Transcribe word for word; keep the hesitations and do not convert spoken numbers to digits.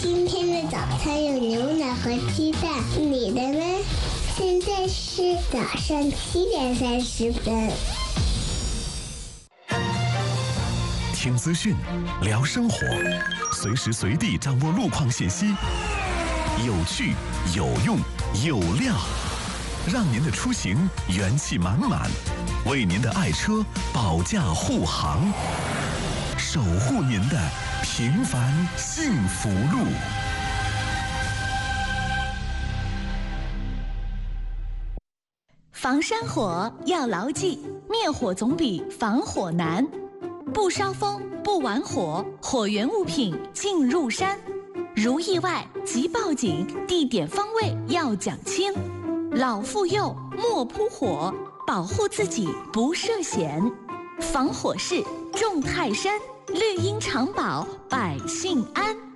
今天的早餐有牛奶和鸡蛋，你的呢？现在是早上七点三十分。 听资讯，聊生活，随时随地掌握路况信息，有趣、有用、有料，让您的出行元气满满，为您的爱车保驾护航，守护您的平凡幸福路。 防山火要牢记，灭火总比防火难。不烧风，不玩火，火源物品进入山。如意外即报警，地点方位要讲清。老妇幼莫扑火，保护自己不涉险。防火势重泰山，绿荫长保百姓安。